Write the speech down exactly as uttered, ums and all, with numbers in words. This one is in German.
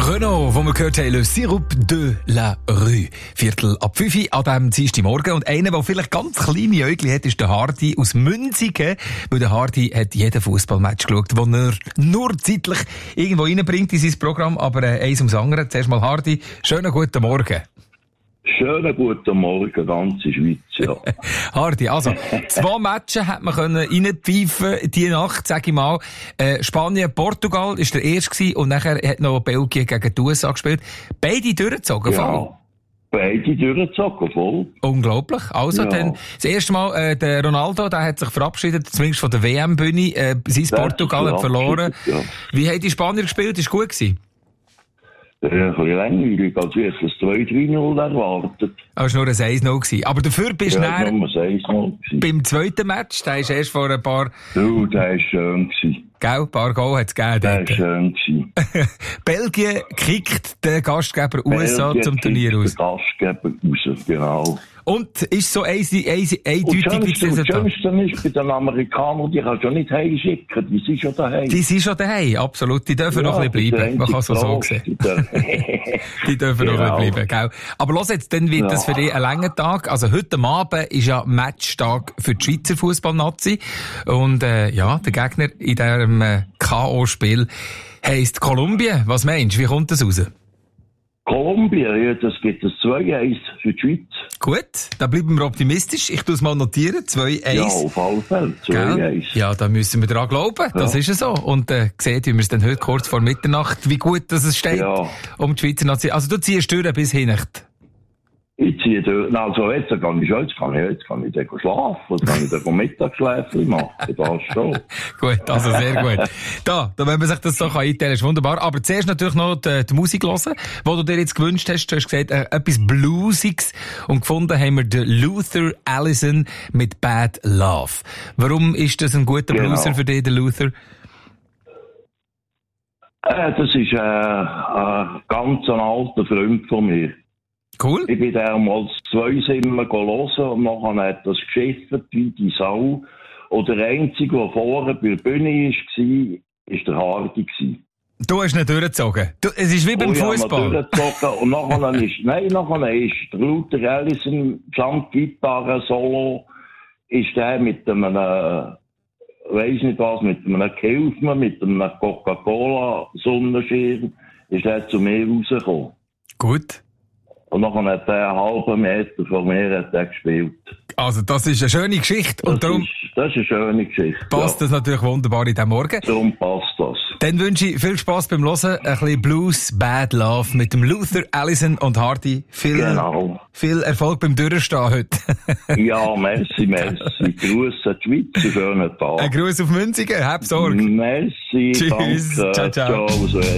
Renault, wo wir gehört haben, Le Sirup de la Rue. Viertel ab fünf an diesem Dienstagmorgen. Und einer, der vielleicht ganz kleine Äugel hat, ist der Hardy aus Münzigen. Weil der Hardy hat jeden Fußballmatch geschaut, den er nur zeitlich irgendwo reinbringt in sein Programm. Aber äh, eins ums andere. Zuerst mal Hardy, schönen guten Morgen. Schönen guten Morgen, ganze Schweiz, ja. Hardy, also, zwei Matches hat man können reinpfeifen, die Nacht, sag ich mal. Äh, Spanien, Portugal ist der erste gewesen, und nachher hat noch Belgien gegen die U S A gespielt. Beide durchgezogen, Ja, voll. beide durchgezogen, voll. Unglaublich. Also, Ja. dann, das erste Mal, äh, der Ronaldo, der hat sich verabschiedet, zumindest von der W M-Bühne, äh, sein Der Portugal hat hat sich verloren. verabschiedet, ja. Wie haben die Spanier gespielt? Ist gut gewesen? Äh, ein bisschen langweilig, als wir das zwei drei null erwartet. Aber es war nur ein eins null gewesen. Aber dafür bist du Ja, näher Nummer eins mal gewesen. beim zweiten Match, der ist erst vor ein paar, Du, der war schön gewesen. gell, ein paar Goal hat's gegeben Der dort. war schön gewesen. Belgien kickt den Gastgeber U S A Belgien zum Turnier kickt aus. den Gastgeber raus, genau. Und ist so easy, easy, Und eindeutig das wie das Schönste, das Resultat. Schönste ist, bei den Amerikanern, die kannst du nicht heimschicken, die sind schon daheim. Die sind schon daheim, absolut. Die dürfen noch ein bisschen bleiben. Man kann es so so sehen. Die dürfen noch ein bisschen bleiben, gell? Aber los jetzt, dann wird Ja. das für dich ein langer Tag. Also heute Abend ist ja Matchtag für die Schweizer Fußballnazi. Und äh, ja, der Gegner in diesem äh, K O-Spiel heisst Kolumbien. Was meinst du, wie kommt das raus? Kolumbien, ja, das gibt es zwei eins für die Schweiz. Gut, da bleiben wir optimistisch. Ich tue es mal notieren. zwei eins. Ja, auf alle Fälle. zwei eins. Ja, da müssen wir dran glauben. Das Ja. ist ja so. Und äh, seht, wie wir es dann heute kurz vor Mitternacht, wie gut dass es steht Ja. um die Schweizer Nation. Also du ziehst durch bis Hinnacht. Ich ziehe durch. Na, also jetzt kann ich schon, jetzt kann ich, jetzt kann ich dann schlafen, jetzt kann ich dann Mittagsschläfchen machen. Das schon. Gut, also sehr gut. Da, da wenn man sich das so einteilen kann, ist wunderbar. Aber zuerst natürlich noch die, die Musik hören, die du dir jetzt gewünscht hast. Du hast gesagt, äh, etwas Bluesiges. Und gefunden haben wir den Luther Allison mit Bad Love. Warum ist das ein guter Genau. Blueser für dich, der Luther? Äh, das ist äh, ein ganz ein alter Freund von mir. Cool. Ich bin damals zwei Simmer hören und nachher hat das geschiffert wie die Sau. Und der Einzige, der vorne bei der Bühne war, war der Hardy gewesen. Du hast ihn durchgezogen. Du, es ist wie beim Oh ja, Fußball. man durchgezogen. Und nachher ist, nein, nachher ist der Luther Allison, Gesamtgitarre, Solo, ist der mit einem, äh, weiss nicht was, mit einem Kilfmann, mit einem Coca-Cola-Sonnenschirm, ist der zu mir rausgekommen. Gut. Und nachher hat er einen halben Meter von mir hat er gespielt. Also, das ist eine schöne Geschichte. Und Das, darum ist, das ist eine schöne Geschichte. passt ja. das natürlich wunderbar in diesem Morgen. Darum passt das. Dann wünsche ich viel Spass beim Hören. Ein bisschen Blues, Bad Love mit dem Luther, Allison und Hardy. Viel, Genau. viel Erfolg beim Durchstehen heute. Ja, merci, merci. Gruß an die Schweiz, einen schönen Tag. Ein Gruß auf Münzigen. Hab Sorge. Merci, Tschüss. danke. Ciao, ciao. Ciao.